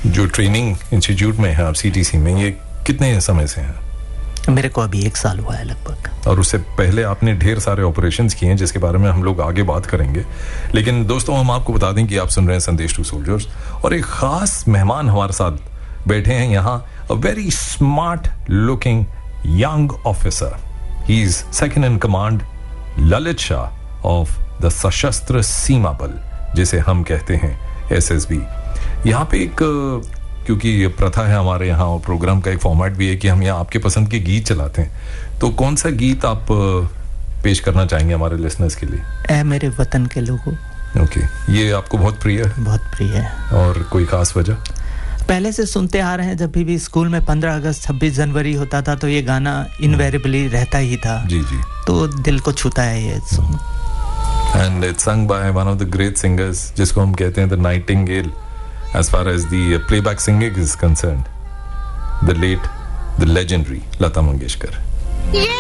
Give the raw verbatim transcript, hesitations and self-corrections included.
जो training institute में है आप सीटीसी में, ये कितने समय से हैं? मेरे को अभी एक साल हुआ है लगभग। और उससे पहले आपने ढेर सारे ऑपरेशंस किए हैं जिसके बारे में हम लोग आगे बात करेंगे, लेकिन दोस्तों हम आपको बता दें कि आप सुन रहे हैं संदेश टू सोल्जर्स और एक खास मेहमान हमारे साथ बैठे हैं यहाँ, a very smart looking young officer. He is second in command Lalit Shah of the सशस्त्र सीमा बल, जिसे हम कहते हैं एसएसबी। यहाँ पे एक, क्योंकि ये प्रथा है हमारे यहाँ और प्रोग्राम का एक फॉर्मेट भी है कि हम यहाँ आपके पसंद के गीत चलाते हैं, तो कौन सा गीत आप पेश करना चाहेंगे हमारे लिसनर्स के लिए? ऐ मेरे वतन के लोगों। ओके, ये आपको बहुत प्रिय है? बहुत प्रिय है। और कोई खास वजह? पहले से सुनते आ रहे हैं, जब भी, भी स्कूल में पंद्रह अगस्त छब्बीस जनवरी होता था तो ये गाना इनवेरिएबली रहता ही था। जी जी, तो दिल को छूता है ये song. And it's सung by one of the great singers जिसको हम कहते हैं the Nightingale as far as the playback singing is concerned, the late, the legendary Lata Mangeshkar. Yeah.